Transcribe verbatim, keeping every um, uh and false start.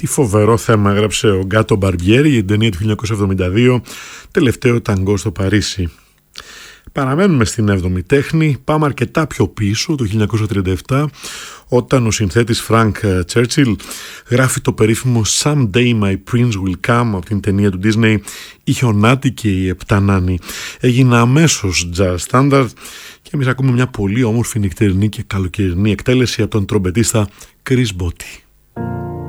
Τι φοβερό θέμα έγραψε ο Γκάτο Μπαρμπιέρι για την ταινία του χίλια εννιακόσια εβδομήντα δύο, τελευταίο ταγκό στο Παρίσι. Παραμένουμε στην έβδομη τέχνη, πάμε αρκετά πιο πίσω, το χίλια εννιακόσια τριάντα επτά, όταν ο συνθέτης Frank Churchill γράφει το περίφημο Someday My Prince Will Come από την ταινία του Disney «Η Χιονάτη και η Επτανάνη». Έγινε αμέσως jazz standard και εμείς ακούμε μια πολύ όμορφη νυχτερινή και καλοκαιρινή εκτέλεση από τον τρομπετίστα Chris Botti.